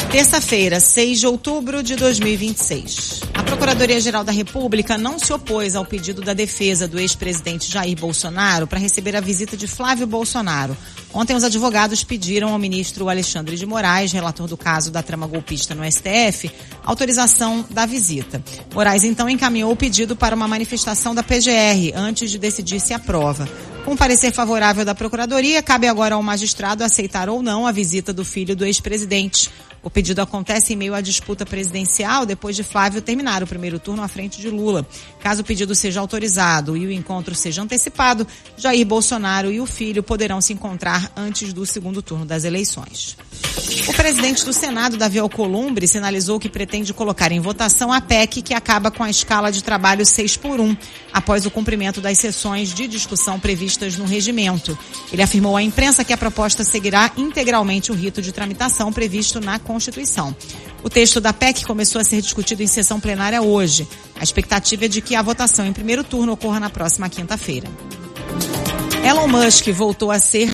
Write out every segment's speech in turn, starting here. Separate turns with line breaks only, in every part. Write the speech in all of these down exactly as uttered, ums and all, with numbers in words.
Terça-feira, seis de outubro de dois mil e vinte e seis. A Procuradoria-Geral da República não se opôs ao pedido da defesa do ex-presidente Jair Bolsonaro para receber a visita de Flávio Bolsonaro. Ontem, os advogados pediram ao ministro Alexandre de Moraes, relator do caso da trama golpista no S T F, autorização da visita. Moraes, então, encaminhou o pedido para uma manifestação da P G R antes de decidir se aprova. Com parecer favorável da Procuradoria, cabe agora ao magistrado aceitar ou não a visita do filho do ex-presidente. O pedido acontece em meio à disputa presidencial depois de Flávio terminar o primeiro turno à frente de Lula. Caso o pedido seja autorizado e o encontro seja antecipado, Jair Bolsonaro e o filho poderão se encontrar antes do segundo turno das eleições. O presidente do Senado, Davi Alcolumbre, sinalizou que pretende colocar em votação a P E C que acaba com a escala de trabalho seis por um, após o cumprimento das sessões de discussão previstas no regimento. Ele afirmou à imprensa que a proposta seguirá integralmente o rito de tramitação previsto na Constituição. O texto da P E C começou a ser discutido em sessão plenária hoje. A expectativa é de que a votação em primeiro turno ocorra na próxima quinta-feira. Elon Musk voltou a ser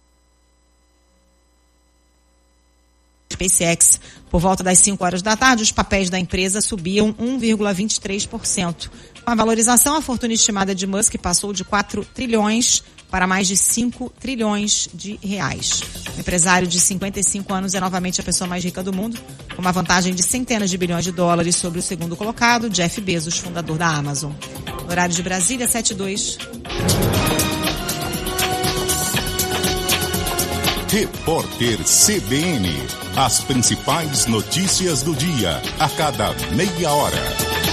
SpaceX. Por volta das cinco horas da tarde, os papéis da empresa subiam um vírgula vinte e três por cento. Com a valorização, a fortuna estimada de Musk passou de quatro trilhões para mais de cinco trilhões de reais. O empresário de cinquenta e cinco anos é novamente a pessoa mais rica do mundo, com uma vantagem de centenas de bilhões de dólares sobre o segundo colocado, Jeff Bezos, fundador da Amazon. No horário de Brasília, sete e dois.
Repórter C B N. As principais notícias do dia, a cada meia hora.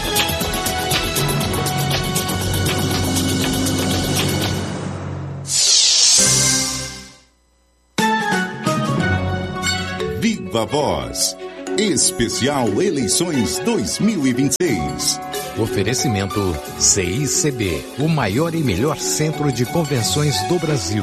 Viva Voz. Especial Eleições dois mil e vinte e seis.
Oferecimento C I C B, o maior e melhor centro de convenções do Brasil.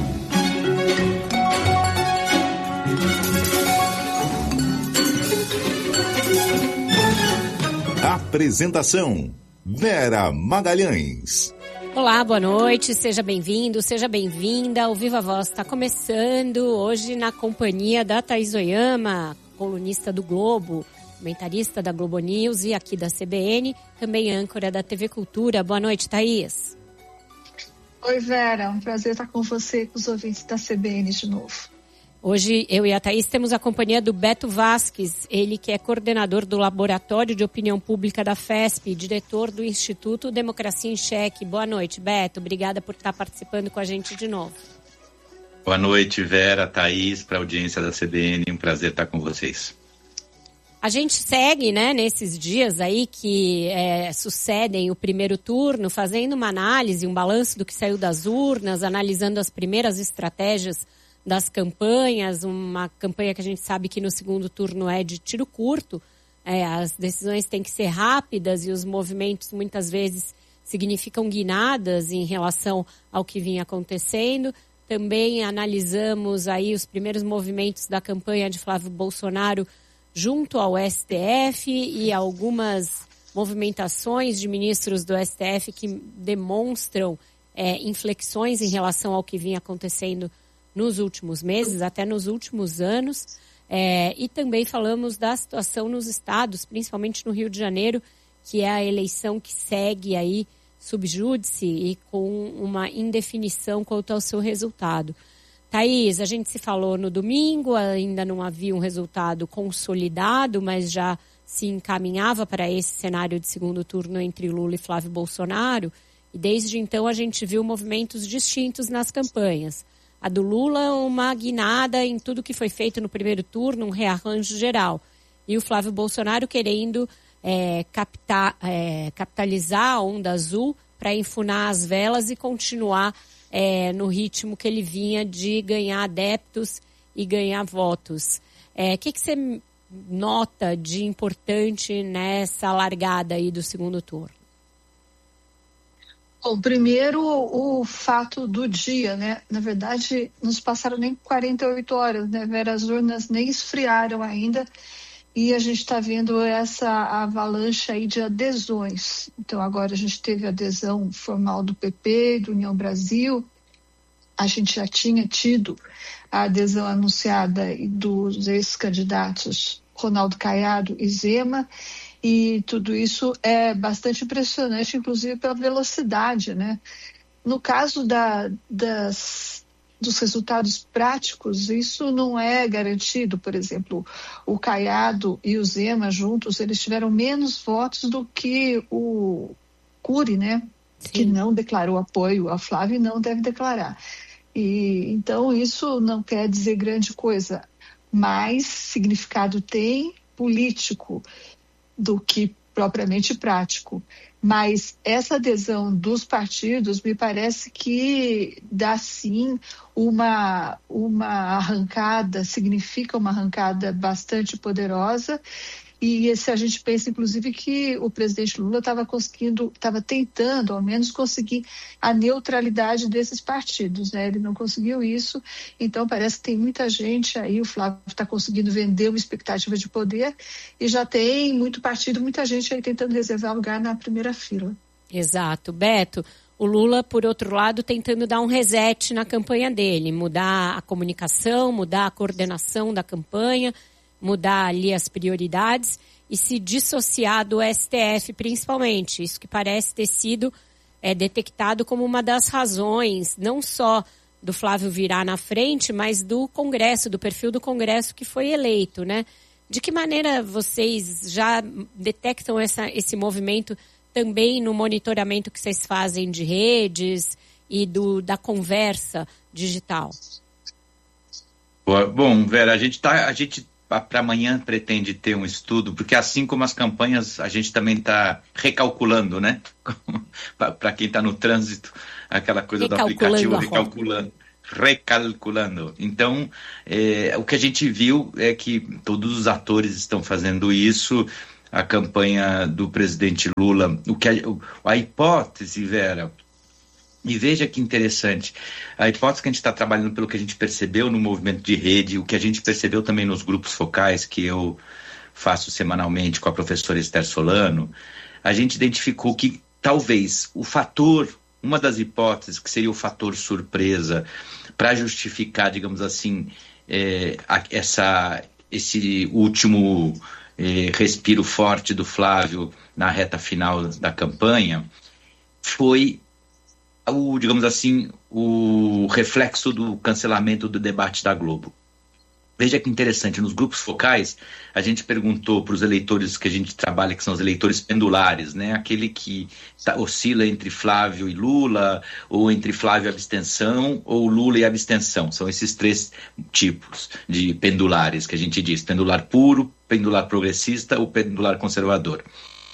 Apresentação: Vera Magalhães.
Olá, boa noite, seja bem-vindo, seja bem-vinda. O Viva Voz está começando hoje na companhia da Thaís Oyama, colunista do Globo, comentarista da Globo News e aqui da C B N, também âncora da T V Cultura. Boa noite, Thaís.
Oi, Vera, um prazer estar com você e com os ouvintes da C B N de novo.
Hoje, eu e a Thaís temos a companhia do Beto Vasques, ele que é coordenador do Laboratório de Opinião Pública da FESP, diretor do Instituto Democracia em Cheque. Boa noite, Beto. Obrigada por estar participando com a gente de novo.
Boa noite, Vera, Thaís, para a audiência da C B N. Um prazer estar com vocês.
A gente segue, né, nesses dias aí que é, sucedem o primeiro turno, fazendo uma análise, um balanço do que saiu das urnas, analisando as primeiras estratégias das campanhas, uma campanha que a gente sabe que no segundo turno é de tiro curto, é, as decisões têm que ser rápidas e os movimentos muitas vezes significam guinadas em relação ao que vinha acontecendo. Também analisamos aí os primeiros movimentos da campanha de Flávio Bolsonaro junto ao S T F e algumas movimentações de ministros do S T F que demonstram é, inflexões em relação ao que vinha acontecendo nos últimos meses, até nos últimos anos, é, e também falamos da situação nos estados, principalmente no Rio de Janeiro, que é a eleição que segue aí sub júdice e com uma indefinição quanto ao seu resultado. Thaís, a gente se falou no domingo, ainda não havia um resultado consolidado, mas já se encaminhava para esse cenário de segundo turno entre Lula e Flávio Bolsonaro, e desde então a gente viu movimentos distintos nas campanhas. A do Lula, uma guinada em tudo que foi feito no primeiro turno, um rearranjo geral. E o Flávio Bolsonaro querendo é, captar, é, capitalizar a onda azul para enfunar as velas e continuar é, no ritmo que ele vinha de ganhar adeptos e ganhar votos. O é, que, que você nota de importante nessa largada aí do segundo turno?
Bom, primeiro o fato do dia, né? Na verdade, não se passaram nem quarenta e oito horas, né, Vera? As urnas nem esfriaram ainda e a gente está vendo essa avalanche aí de adesões. Então, agora a gente teve adesão formal do P P, do União Brasil. A gente já tinha tido a adesão anunciada dos ex-candidatos Ronaldo Caiado e Zema, e tudo isso é bastante impressionante, inclusive pela velocidade, né? No caso da, das, dos resultados práticos, isso não é garantido. Por exemplo, o Caiado e o Zema juntos, eles tiveram menos votos do que o Cury, né? Sim. Que não declarou apoio ao Flávio e não deve declarar. E, então, isso não quer dizer grande coisa, mais significado tem político do que propriamente prático. Mas essa adesão dos partidos me parece que dá sim uma, uma arrancada, significa uma arrancada bastante poderosa. E se a gente pensa, inclusive, que o presidente Lula estava conseguindo, estava tentando, ao menos, conseguir a neutralidade desses partidos, né? Ele não conseguiu isso, então parece que tem muita gente aí, o Flávio está conseguindo vender uma expectativa de poder e já tem muito partido, muita gente aí tentando reservar lugar na primeira fila.
Exato. Beto, o Lula, por outro lado, tentando dar um reset na campanha dele, mudar a comunicação, mudar a coordenação da campanha, mudar ali as prioridades e se dissociar do S T F principalmente. Isso que parece ter sido é, detectado como uma das razões, não só do Flávio virar na frente, mas do Congresso, do perfil do Congresso que foi eleito, né? De que maneira vocês já detectam essa, esse movimento também no monitoramento que vocês fazem de redes e do, da conversa digital?
Bom, Vera, a gente tá, a gente para amanhã pretende ter um estudo, porque assim como as campanhas, a gente também está recalculando, né? Para quem está no trânsito, aquela coisa do aplicativo recalculando. Recalculando. Então, é, o que a gente viu é que todos os atores estão fazendo isso, a campanha do presidente Lula, o que a, a hipótese, Vera, e veja que interessante, a hipótese que a gente está trabalhando pelo que a gente percebeu no movimento de rede, o que a gente percebeu também nos grupos focais que eu faço semanalmente com a professora Esther Solano, a gente identificou que talvez o fator, uma das hipóteses que seria o fator surpresa para justificar, digamos assim, é, a, essa, esse último é, respiro forte do Flávio na reta final da campanha, foi o, digamos assim, o reflexo do cancelamento do debate da Globo. Veja que interessante, nos grupos focais, a gente perguntou para os eleitores que a gente trabalha, que são os eleitores pendulares, né? Aquele que tá, oscila entre Flávio e Lula, ou entre Flávio e abstenção, ou Lula e abstenção. São esses três tipos de pendulares que a gente diz: pendular puro, pendular progressista ou pendular conservador.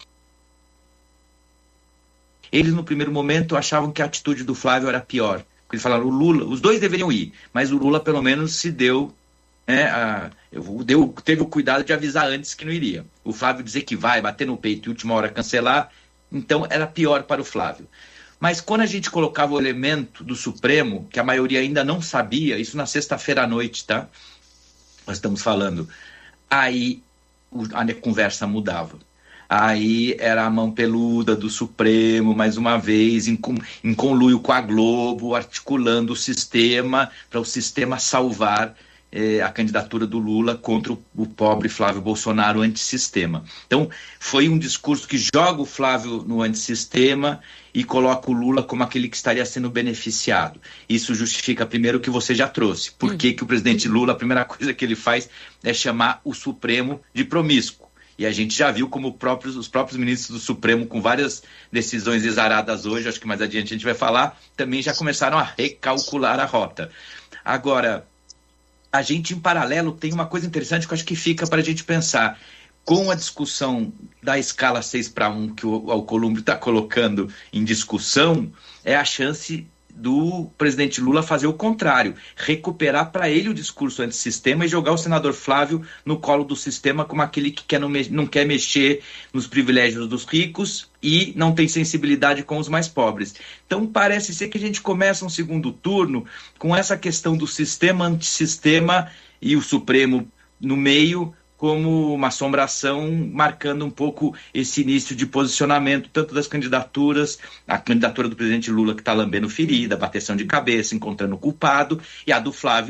Eles, no primeiro momento, achavam que a atitude do Flávio era pior. Eles falaram, o Lula, os dois deveriam ir, mas o Lula, pelo menos, se deu, né, a, deu, teve o cuidado de avisar antes que não iria. O Flávio dizer que vai, bater no peito e última hora cancelar, então era pior para o Flávio. Mas quando a gente colocava o elemento do Supremo, que a maioria ainda não sabia, isso na sexta-feira à noite, tá? Nós estamos falando, aí a conversa mudava. Aí era a mão peluda do Supremo, mais uma vez, em, em conluio com a Globo, articulando o sistema, para o sistema salvar eh, a candidatura do Lula contra o, o pobre Flávio Bolsonaro antissistema. Então, foi um discurso que joga o Flávio no antissistema e coloca o Lula como aquele que estaria sendo beneficiado. Isso justifica, primeiro, o que você já trouxe. Por que que o presidente Lula, a primeira coisa que ele faz é chamar o Supremo de promíscuo? E a gente já viu como próprios, os próprios ministros do Supremo, com várias decisões exaradas hoje, acho que mais adiante a gente vai falar, também já começaram a recalcular a rota. Agora, a gente, em paralelo, tem uma coisa interessante que eu acho que fica para a gente pensar. Com a discussão da escala seis para um que o Alcolumbre está colocando em discussão, é a chance do presidente Lula fazer o contrário, recuperar para ele o discurso antissistema e jogar o senador Flávio no colo do sistema como aquele que quer não, me- não quer mexer nos privilégios dos ricos e não tem sensibilidade com os mais pobres. Então parece ser que a gente começa um segundo turno com essa questão do sistema antissistema e o Supremo no meio, como uma assombração, marcando um pouco esse início de posicionamento, tanto das candidaturas, a candidatura do presidente Lula, que está lambendo ferida, bateção de cabeça, encontrando culpado, e a do Flávio,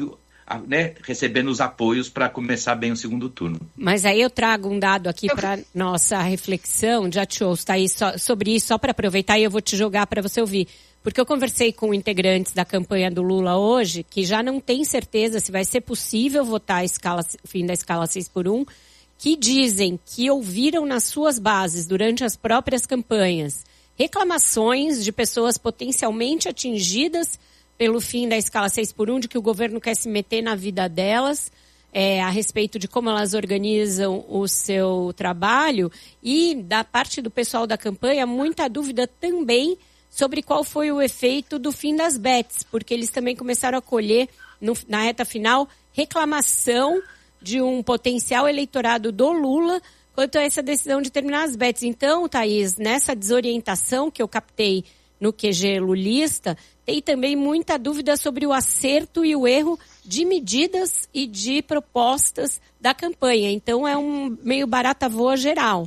né, recebendo os apoios para começar bem o segundo turno.
Mas aí eu trago um dado aqui para nossa reflexão, já te ouço, tá aí só, sobre isso, só para aproveitar, e eu vou te jogar para você ouvir. Porque eu conversei com integrantes da campanha do Lula hoje, que já não tem certeza se vai ser possível votar a escala, o fim da escala seis por um, que dizem que ouviram nas suas bases, durante as próprias campanhas, reclamações de pessoas potencialmente atingidas pelo fim da escala seis por um, de que o governo quer se meter na vida delas, é, a respeito de como elas organizam o seu trabalho, e da parte do pessoal da campanha, muita dúvida também sobre qual foi o efeito do fim das bets, porque eles também começaram a colher, no, na reta final, reclamação de um potencial eleitorado do Lula quanto a essa decisão de terminar as bets. Então, Thaís, nessa desorientação que eu captei no Q G lulista, tem também muita dúvida sobre o acerto e o erro de medidas e de propostas da campanha. Então, é um meio barata voa geral.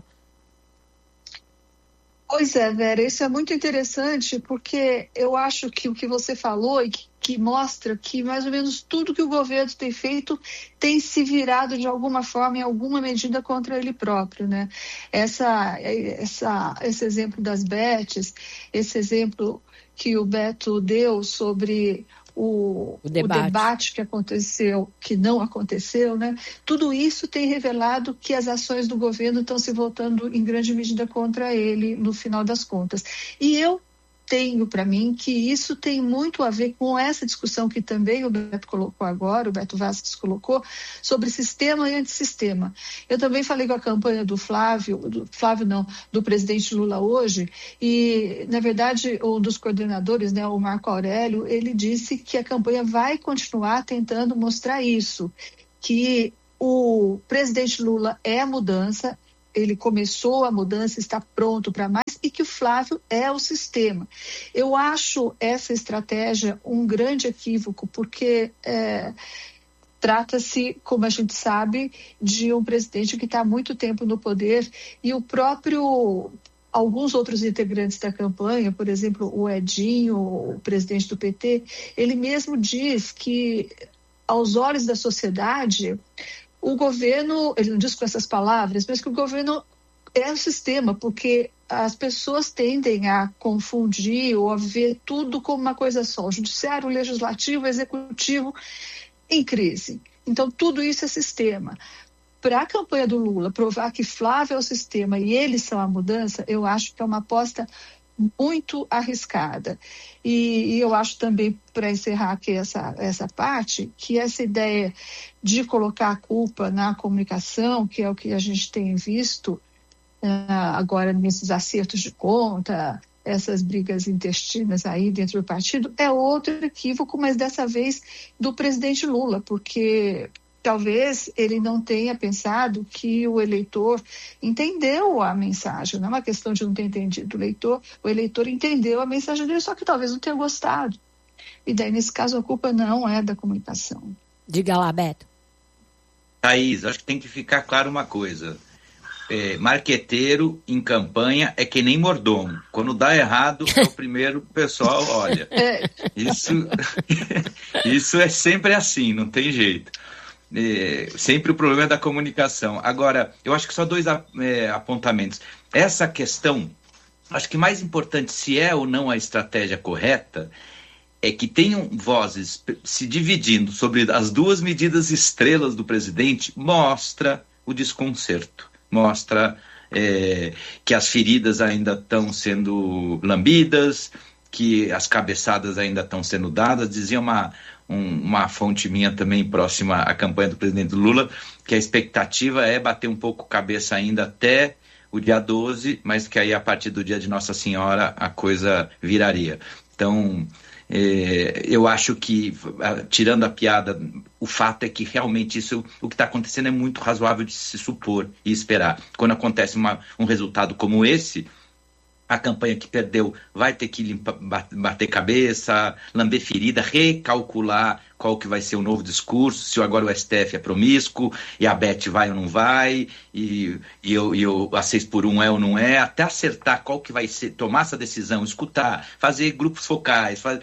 Pois é, Vera, isso é muito interessante, porque eu acho que o que você falou e que, que mostra que mais ou menos tudo que o governo tem feito tem se virado de alguma forma, em alguma medida, contra ele próprio, né? Essa, essa, esse exemplo das bets, esse exemplo que o Beto deu sobre o,
o, debate.
o debate que aconteceu, que não aconteceu, né? Tudo isso tem revelado que as ações do governo estão se voltando em grande medida contra ele, no final das contas. E eu tenho para mim que isso tem muito a ver com essa discussão que também o Beto colocou agora, o Beto Vasquez colocou, sobre sistema e antissistema. Eu também falei com a campanha do Flávio, do Flávio não, do presidente Lula hoje, e, na verdade, um dos coordenadores, né, o Marco Aurélio, ele disse que a campanha vai continuar tentando mostrar isso, que o presidente Lula é a mudança, ele começou a mudança, está pronto para mais, e que o Flávio é o sistema. Eu acho essa estratégia um grande equívoco, porque é, trata-se, como a gente sabe, de um presidente que está há muito tempo no poder, e o próprio... Alguns outros integrantes da campanha, por exemplo, o Edinho, o presidente do P T, ele mesmo diz que, aos olhos da sociedade, o governo, ele não diz com essas palavras, mas que o governo é o sistema, porque as pessoas tendem a confundir ou a ver tudo como uma coisa só, o judiciário, o legislativo, o executivo em crise. Então, tudo isso é sistema. Para a campanha do Lula provar que Flávio é o sistema e eles são a mudança, eu acho que é uma aposta muito arriscada. E, e eu acho também, para encerrar aqui essa, essa parte, que essa ideia de colocar a culpa na comunicação, que é o que a gente tem visto uh, agora nesses acertos de conta, essas brigas intestinas aí dentro do partido, é outro equívoco, mas dessa vez do presidente Lula, porque talvez ele não tenha pensado que o eleitor entendeu a mensagem. Não é uma questão de não ter entendido o eleitor, o eleitor entendeu a mensagem dele, só que talvez não tenha gostado. E daí, nesse caso, a culpa não é da comunicação.
Diga lá, Beto.
Thaís, acho que tem que ficar claro uma coisa. É, marqueteiro em campanha é que nem mordomo. Quando dá errado, é o primeiro que o pessoal olha. É. Isso, isso é sempre assim, não tem jeito. É, sempre o problema é da comunicação. Agora, eu acho que só dois é, apontamentos. Essa questão, acho que mais importante, se é ou não a estratégia correta, é que tenham vozes se dividindo sobre as duas medidas estrelas do presidente, mostra o desconcerto, mostra é, que as feridas ainda estão sendo lambidas, que as cabeçadas ainda estão sendo dadas. Dizia uma... Um, uma fonte minha também próxima à campanha do presidente Lula, que a expectativa é bater um pouco cabeça ainda até o dia doze, mas que aí a partir do dia de Nossa Senhora a coisa viraria. Então, é, eu acho que, tirando a piada, o fato é que realmente isso, o que está acontecendo é muito razoável de se supor e esperar. Quando acontece uma, um resultado como esse, a campanha que perdeu vai ter que limpar, bater cabeça, lamber ferida, recalcular qual que vai ser o novo discurso, se agora o S T F é promíscuo, e a Beth vai ou não vai, e, e, eu, e eu, a seis por um é ou não é, até acertar qual que vai ser, tomar essa decisão, escutar, fazer grupos focais, faz,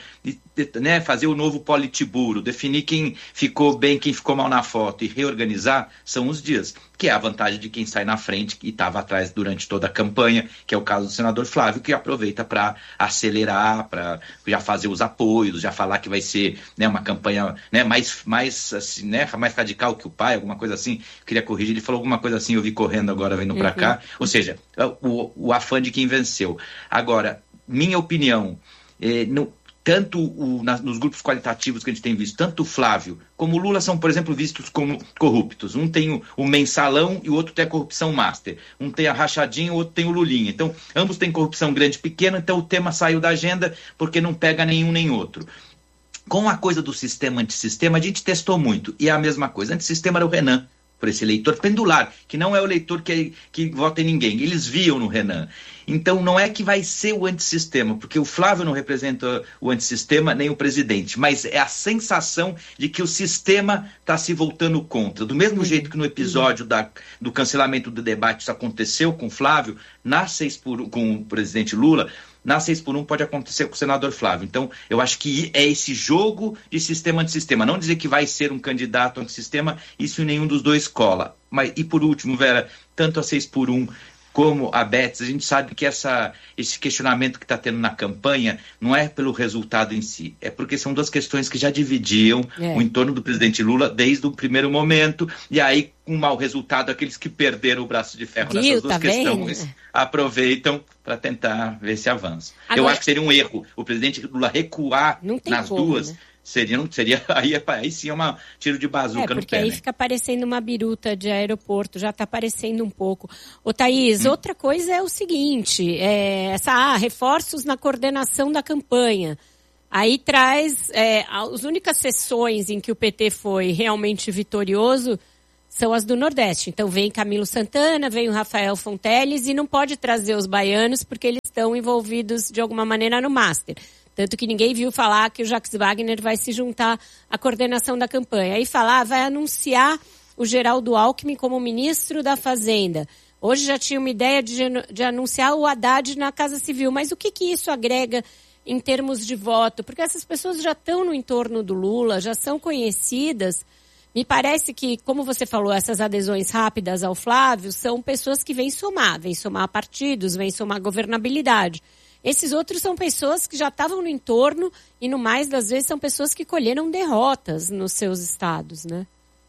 né, fazer o novo politburo, definir quem ficou bem, quem ficou mal na foto e reorganizar, são os dias, que é a vantagem de quem sai na frente e estava atrás durante toda a campanha, que é o caso do senador Flávio, que aproveita para acelerar, para já fazer os apoios, já falar que vai ser, né, uma campanha, né, mais, mais, assim, né, mais radical que o pai, alguma coisa assim. Eu queria corrigir, ele falou alguma coisa assim, eu vi correndo agora, vindo para uhum. cá. Ou seja, o, o afã de quem venceu. Agora, minha opinião, eh, no, tanto o, na, nos grupos qualitativos que a gente tem visto, tanto o Flávio como o Lula são, por exemplo, vistos como corruptos. Um tem o, o mensalão e o outro tem a corrupção master. Um tem a rachadinha e o outro tem o Lulinha. Então, ambos têm corrupção grande e pequena, então o tema saiu da agenda porque não pega nenhum nem outro. Com a coisa do sistema antissistema, a gente testou muito. E é a mesma coisa. Antissistema era o Renan, por esse eleitor pendular, que não é o eleitor que, que vota em ninguém. Eles viam no Renan. Então, não é que vai ser o antissistema, porque o Flávio não representa o antissistema, nem o presidente, mas é a sensação de que o sistema está se voltando contra. Do mesmo uhum. jeito que no episódio da, do cancelamento do debate isso aconteceu com o Flávio, na seis por um, com o presidente Lula, na seis por um pode acontecer com o senador Flávio. Então, eu acho que é esse jogo de sistema antissistema. Não dizer que vai ser um candidato antissistema, isso em nenhum dos dois cola. Mas, e por último, Vera, tanto a seis por um como a Betts, a gente sabe que essa, esse questionamento que está tendo na campanha não é pelo resultado em si, é porque são duas questões que já dividiam é. o entorno do presidente Lula desde o primeiro momento, e aí, com um mau resultado, aqueles que perderam o braço de ferro
Viu,
nessas duas
tá
questões vendo? aproveitam para tentar ver se avança. Agora, eu acho que seria um erro o presidente Lula recuar nas como, duas. Né? Seria, seria aí, aí sim é um tiro de bazuca
é,
no pé.
Porque aí
né?
fica parecendo uma biruta de aeroporto, já está parecendo um pouco. Ô Thaís, hum. outra coisa é o seguinte, é, essa, ah, reforços na coordenação da campanha. Aí traz, é, as únicas sessões em que o P T foi realmente vitorioso são as do Nordeste. Então vem Camilo Santana, vem o Rafael Fonteles e não pode trazer os baianos porque eles estão envolvidos de alguma maneira no Master. Tanto que ninguém viu falar que o Jacques Wagner vai se juntar à coordenação da campanha. Aí falar, vai anunciar o Geraldo Alckmin como ministro da Fazenda. Hoje já tinha uma ideia de, de anunciar o Haddad na Casa Civil. Mas o que, que isso agrega em termos de voto? Porque essas pessoas já estão no entorno do Lula, já são conhecidas. Me parece que, como você falou, essas adesões rápidas ao Flávio são pessoas que vêm somar, vêm somar partidos, vêm somar governabilidade. Esses outros são pessoas que já estavam no entorno e, no mais das vezes, são pessoas que colheram derrotas nos seus estados, né?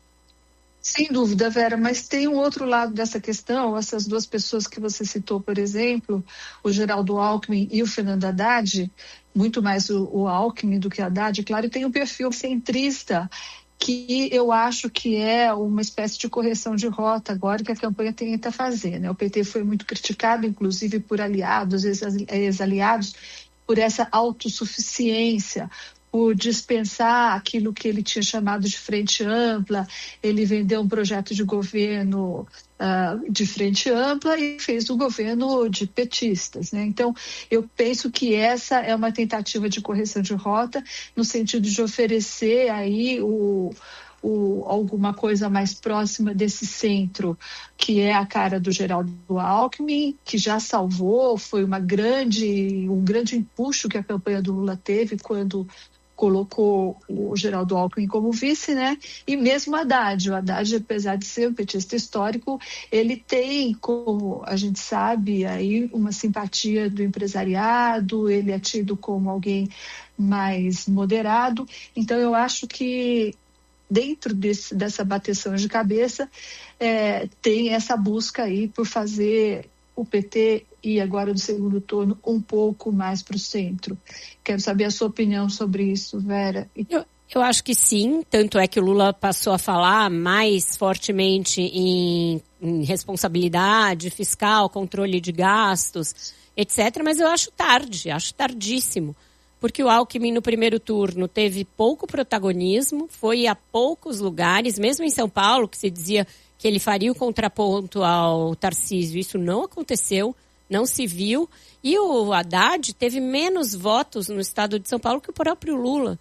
Sem dúvida, Vera, mas tem um outro lado dessa questão. Essas duas pessoas que você citou, por exemplo, o Geraldo Alckmin e o Fernando Haddad, muito mais o, o Alckmin do que o Haddad, claro, tem um perfil centrista, que eu acho que é uma espécie de correção de rota agora que a campanha tenta fazer, né? O P T foi muito criticado, inclusive por aliados, ex-aliados, por essa autossuficiência, por dispensar aquilo que ele tinha chamado de frente ampla. Ele vendeu um projeto de governo uh, de frente ampla e fez um governo de petistas, né? Então, eu penso que essa é uma tentativa de correção de rota, no sentido de oferecer aí o, o, alguma coisa mais próxima desse centro, que é a cara do Geraldo Alckmin, que já salvou, foi uma grande, um grande empuxo que a campanha do Lula teve quando colocou o Geraldo Alckmin como vice, né? E mesmo o Haddad. O Haddad, apesar de ser um petista histórico, ele tem, como a gente sabe, aí uma simpatia do empresariado, ele é tido como alguém mais moderado. Então, eu acho que dentro desse, dessa bateção de cabeça, é, tem essa busca aí por fazer o P T e agora no segundo turno um pouco mais para o centro. Quero saber a sua opinião sobre isso, Vera.
Eu, eu acho que sim, tanto é que o Lula passou a falar mais fortemente em, em responsabilidade fiscal, controle de gastos, etcétera. Mas eu acho tarde, acho tardíssimo. Porque o Alckmin no primeiro turno teve pouco protagonismo, foi a poucos lugares, mesmo em São Paulo, que se dizia que ele faria o contraponto ao Tarcísio. Isso não aconteceu, não se viu. E o Haddad teve menos votos no estado de São Paulo que o próprio Lula.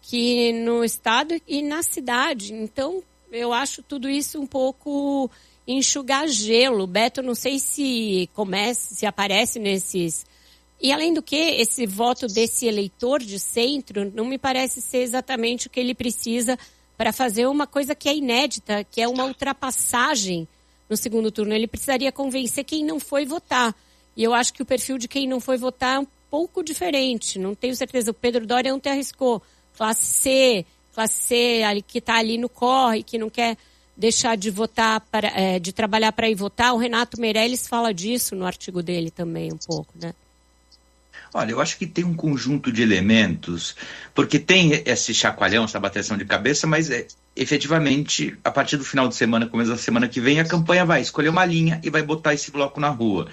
que no estado e na cidade. Então, eu acho tudo isso um pouco enxugar gelo. Beto, não sei se começa, se aparece nesses... E além do que, esse voto desse eleitor de centro não me parece ser exatamente o que ele precisa para fazer uma coisa que é inédita, que é uma ultrapassagem no segundo turno. Ele precisaria convencer quem não foi votar. E eu acho que o perfil de quem não foi votar é um pouco diferente. Não tenho certeza. O Pedro Doria ontem arriscou. Classe C, classe C que está ali no corre, que não quer deixar de votar, para, é, de trabalhar para ir votar. O Renato Meirelles fala disso no artigo dele também um pouco, né?
Olha, eu acho que tem um conjunto de elementos, porque tem esse chacoalhão, essa bateção de cabeça, mas é, efetivamente, a partir do final de semana, começo da semana que vem, a campanha vai escolher uma linha e vai botar esse bloco na rua.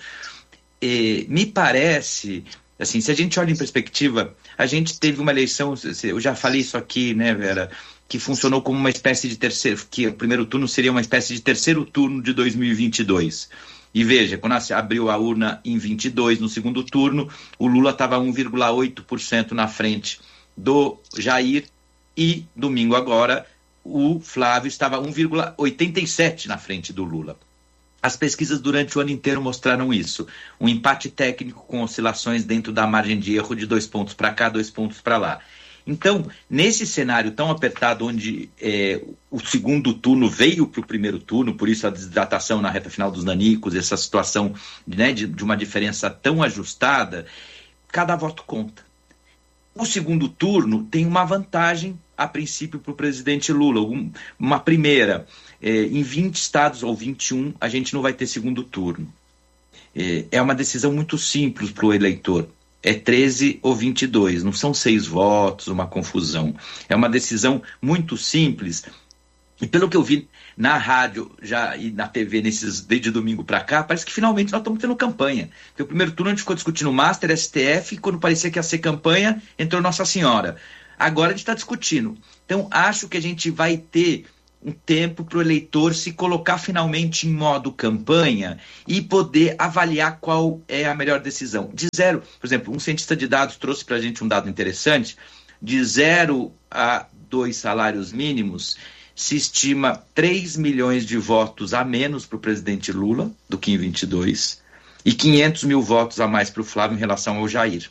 E, me parece, assim, se a gente olha em perspectiva, a gente teve uma eleição, eu já falei isso aqui, né, Vera, que funcionou como uma espécie de terceiro, que o primeiro turno seria uma espécie de terceiro turno de dois mil e vinte e dois. E veja, quando abriu a urna em vinte e dois, no segundo turno, o Lula estava um vírgula oito por cento na frente do Jair e, domingo agora, o Flávio estava um vírgula oitenta e sete por cento na frente do Lula. As pesquisas durante o ano inteiro mostraram isso. Um empate técnico com oscilações dentro da margem de erro de dois pontos para cá, dois pontos para lá. Então, nesse cenário tão apertado, onde é, o segundo turno veio para o primeiro turno, por isso a desidratação na reta final dos nanicos, essa situação, né, de, de uma diferença tão ajustada, cada voto conta. O segundo turno tem uma vantagem, a princípio, para o presidente Lula. Um, uma primeira, é, em vinte estados ou vinte e um, a gente não vai ter segundo turno. É, é uma decisão muito simples para o eleitor. É treze ou vinte e dois, não são seis votos, uma confusão. É uma decisão muito simples. E pelo que eu vi na rádio já, e na T V nesses, desde domingo para cá, parece que finalmente nós estamos tendo campanha. Porque o primeiro turno a gente ficou discutindo o Master, S T F, e quando parecia que ia ser campanha, entrou Nossa Senhora. Agora a gente está discutindo. Então acho que a gente vai ter um tempo para o eleitor se colocar finalmente em modo campanha e poder avaliar qual é a melhor decisão. De zero, por exemplo, um cientista de dados trouxe para a gente um dado interessante, de zero a dois salários mínimos, se estima três milhões de votos a menos para o presidente Lula do que em vinte e dois e quinhentos mil votos a mais para o Flávio em relação ao Jair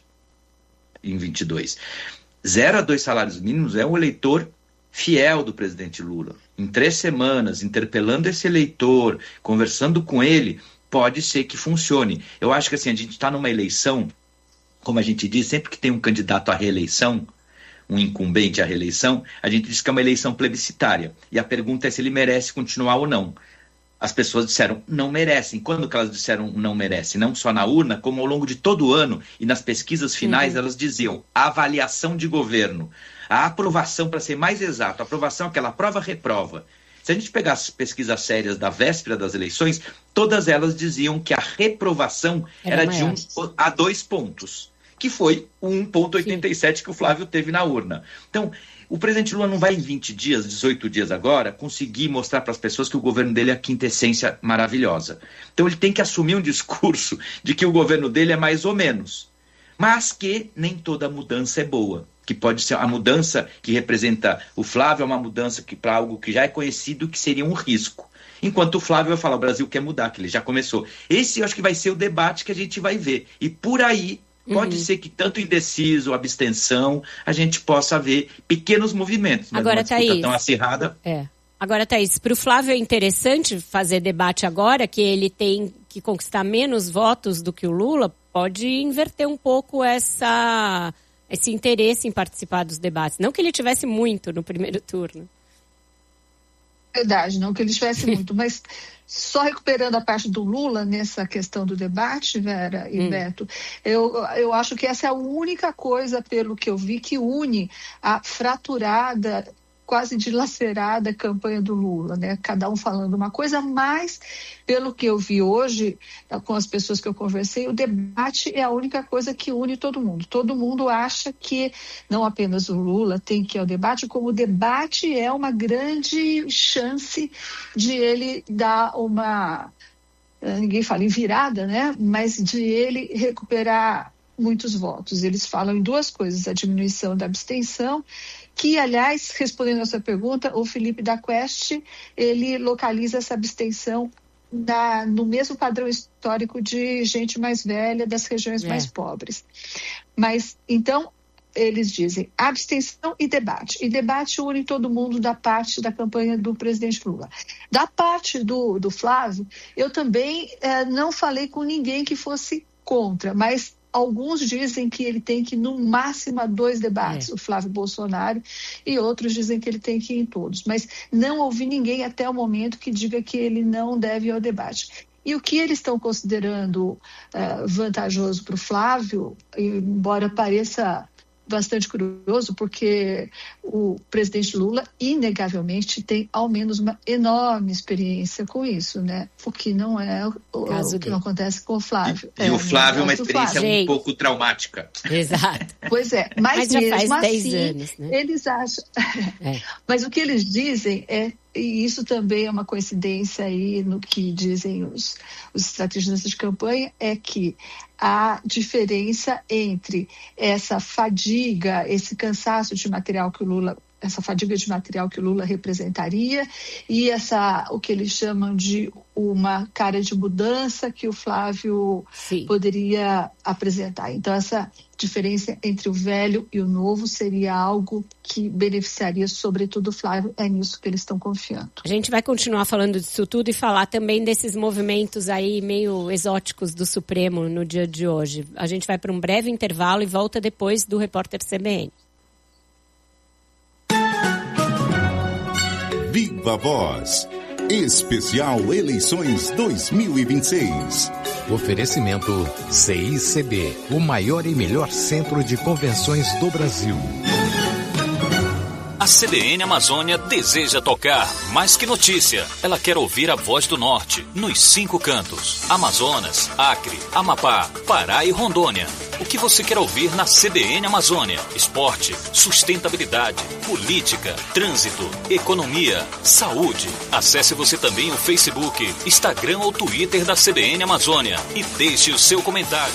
em vinte e dois. Zero a dois salários mínimos é um eleitor fiel do presidente Lula. Em três semanas, interpelando esse eleitor, conversando com ele, pode ser que funcione. Eu acho que assim, a gente está numa eleição, como a gente diz, sempre que tem um candidato à reeleição, um incumbente à reeleição, a gente diz que é uma eleição plebiscitária. E a pergunta é se ele merece continuar ou não. As pessoas disseram não merecem. Quando que elas disseram não merecem? Não só na urna, como ao longo de todo o ano e nas pesquisas finais, uhum. Elas diziam avaliação de governo. A aprovação, para ser mais exato, a aprovação é aquela prova-reprova. Se a gente pegar as pesquisas sérias da véspera das eleições, todas elas diziam que a reprovação era, era de um a dois pontos, que foi o um vírgula oitenta e sete que o Flávio teve na urna. Então, o presidente Lula não vai em vinte dias, dezoito dias agora, conseguir mostrar para as pessoas que o governo dele é a quintessência maravilhosa. Então ele tem que assumir um discurso de que o governo dele é mais ou menos, mas que nem toda mudança é boa. Que pode ser a mudança que representa o Flávio, é uma mudança que para algo que já é conhecido, que seria um risco. Enquanto o Flávio vai falar, o Brasil quer mudar, que ele já começou. Esse eu acho que vai ser o debate que a gente vai ver. E por aí, pode uhum. ser que tanto indeciso, abstenção, a gente possa ver pequenos movimentos. Mas
agora,
uma disputa
Thaís,
tão acirrada.
É. Agora, Thaís, para o Flávio é interessante fazer debate agora, que ele tem que conquistar menos votos do que o Lula, pode inverter um pouco essa... esse interesse em participar dos debates. Não que ele tivesse muito no primeiro turno.
Verdade, não que ele tivesse muito, mas só recuperando a parte do Lula nessa questão do debate, Vera e hum. Beto, eu, eu acho que essa é a única coisa, pelo que eu vi, que une a fraturada, quase dilacerada campanha do Lula, né? Cada um falando uma coisa, mas pelo que eu vi hoje, com as pessoas que eu conversei, o debate é a única coisa que une todo mundo. Todo mundo acha que não apenas o Lula tem que ir ao debate, como o debate é uma grande chance de ele dar uma, ninguém fala em virada, né? Mas de ele recuperar muitos votos. Eles falam em duas coisas, a diminuição da abstenção, que, aliás, respondendo a sua pergunta, o Felipe da Quest, ele localiza essa abstenção na, no mesmo padrão histórico de gente mais velha, das regiões é. mais pobres. Mas, então, eles dizem abstenção e debate. E debate une todo mundo da parte da campanha do presidente Lula. Da parte do, do Flávio, eu também eh, não falei com ninguém que fosse contra, mas alguns dizem que ele tem que ir no máximo a dois debates, é. o Flávio Bolsonaro, e outros dizem que ele tem que ir em todos. Mas não ouvi ninguém até o momento que diga que ele não deve ir ao debate. E o que eles estão considerando uh, vantajoso para o Flávio, embora pareça bastante curioso, porque o presidente Lula, inegavelmente, tem ao menos uma enorme experiência com isso, né? O que não é o, o que não acontece com o Flávio.
E,
é,
e o Flávio é uma experiência
Flávio.
um pouco traumática.
Exato.
Pois é, mas,
mas já
mesmo
faz dez
assim,
anos, né?
eles acham...
É.
Mas o que eles dizem é, e isso também é uma coincidência aí no que dizem os, os estrategistas de campanha, é que a diferença entre essa fadiga, esse cansaço de material que o Lula, essa fadiga de material que o Lula representaria e essa, o que eles chamam de uma cara de mudança que o Flávio Sim. poderia apresentar. Então, essa diferença entre o velho e o novo seria algo que beneficiaria sobretudo o Flávio. É nisso que eles estão confiando.
A gente vai continuar falando disso tudo e falar também desses movimentos aí meio exóticos do Supremo no dia de hoje. A gente vai para um breve intervalo e volta depois do Repórter C B N.
Viva Voz. Especial Eleições dois mil e vinte e seis.
Oferecimento C I C B, o maior e melhor centro de convenções do Brasil.
A C B N Amazônia deseja tocar mais que notícia. Ela quer ouvir a voz do Norte, nos cinco cantos. Amazonas, Acre, Amapá, Pará e Rondônia. O que você quer ouvir na C B N Amazônia? Esporte, sustentabilidade, política, trânsito, economia, saúde. Acesse você também o Facebook, Instagram ou Twitter da C B N Amazônia e deixe o seu comentário.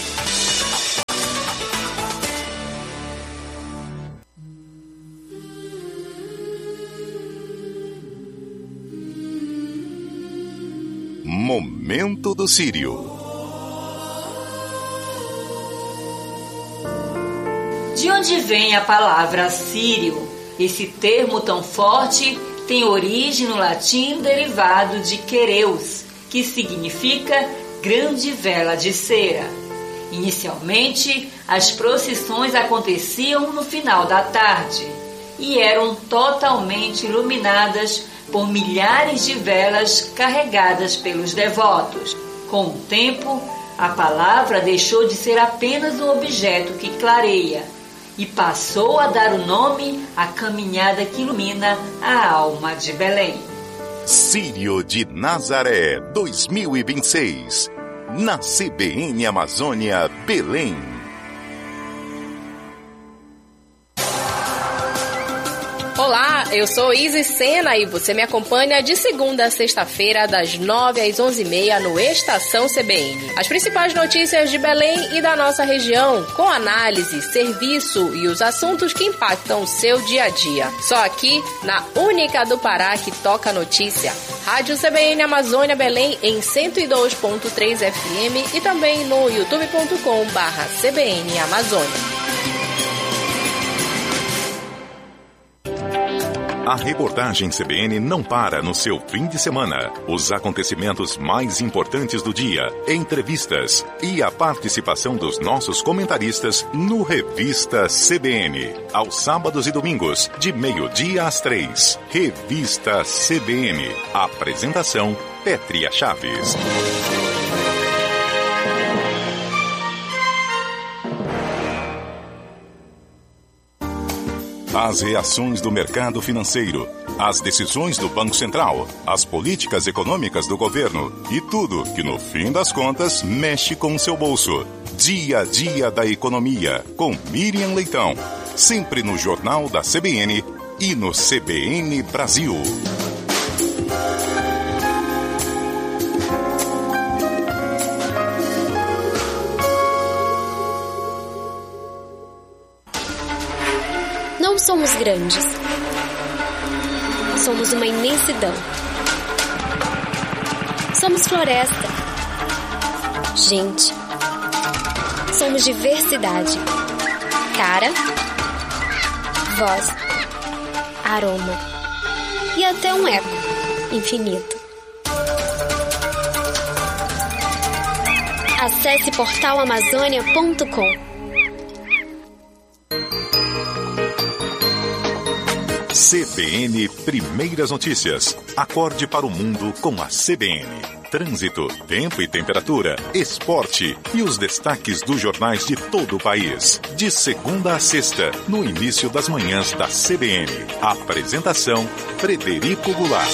Momento do Sírio.
De onde vem a palavra sírio? Esse termo tão forte tem origem no latim derivado de quereus, que significa grande vela de cera. Inicialmente, as procissões aconteciam no final da tarde e eram totalmente iluminadas por milhares de velas carregadas pelos devotos. Com o tempo, a palavra deixou de ser apenas um objeto que clareia e passou a dar o nome à caminhada que ilumina a alma de Belém.
Sírio de Nazaré dois mil e vinte e seis, na C B N Amazônia, Belém.
Olá, eu sou Isis Sena e você me acompanha de segunda a sexta-feira, das nove às onze e meia, no Estação C B N. As principais notícias de Belém e da nossa região, com análise, serviço e os assuntos que impactam o seu dia a dia. Só aqui, na única do Pará que toca notícia. Rádio C B N Amazônia Belém em cento e dois ponto três F M e também no youtube ponto com barra C B N Amazônia.
A reportagem C B N não para no seu fim de semana. Os acontecimentos mais importantes do dia, entrevistas e a participação dos nossos comentaristas no Revista C B N. Aos sábados e domingos, de meio-dia às três. Revista C B N. Apresentação, Pétria Chaves. As reações do mercado financeiro, as decisões do Banco Central, as políticas econômicas do governo e tudo que, no fim das contas, mexe com o seu bolso. Dia a dia da economia, com Miriam Leitão. Sempre no Jornal da C B N e no C B N Brasil.
grandes. Somos uma imensidão. Somos floresta. Gente. Somos diversidade. Cara, voz, aroma e até um eco infinito. Acesse portal amazônia ponto com.
C B N Primeiras Notícias. Acorde para o mundo com a C B N. Trânsito, tempo e temperatura, esporte e os destaques dos jornais de todo o país. De segunda a sexta, no início das manhãs da C B N. Apresentação, Frederico Goulart.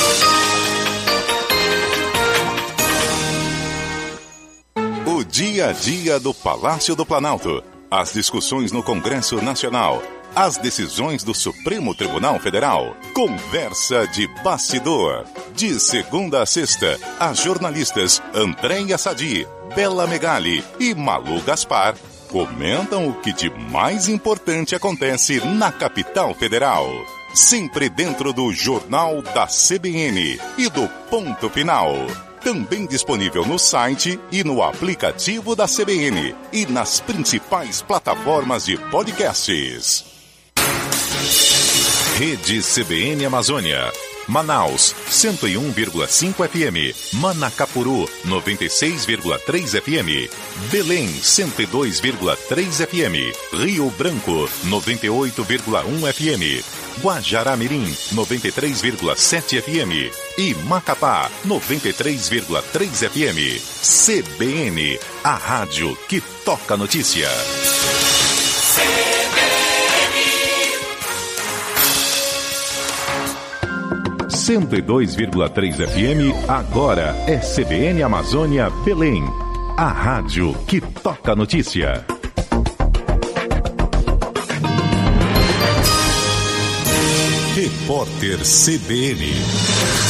O dia a dia do Palácio do Planalto. As discussões no Congresso Nacional. As decisões do Supremo Tribunal Federal. Conversa de bastidor. De segunda a sexta, as jornalistas Andréia Sadi, Bela Megali e Malu Gaspar comentam o que de mais importante acontece na capital federal. Sempre dentro do Jornal da C B N e do Ponto Final. Também disponível no site e no aplicativo da C B N e nas principais plataformas de podcasts. Rede C B N Amazônia. Manaus, cento e um vírgula cinco F M. Manacapuru, noventa e seis vírgula três F M. Belém, cento e dois vírgula três F M. Rio Branco, noventa e oito vírgula um F M. Guajará-Mirim, noventa e três vírgula sete F M. E Macapá, noventa e três vírgula três F M. C B N, a rádio que toca notícia. cento e dois vírgula três F M, agora é C B N Amazônia Belém. A rádio que toca notícia. Repórter C B N.